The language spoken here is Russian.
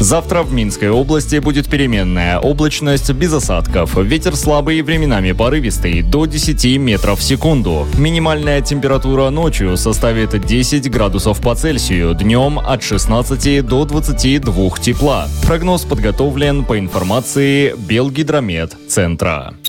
Завтра в Минской области будет переменная облачность без осадков. Ветер слабый, временами порывистый, до 10 метров в секунду. Минимальная температура ночью составит 10 градусов по Цельсию, днем от 16 до 22 тепла. Прогноз подготовлен по информации Белгидромет-центра.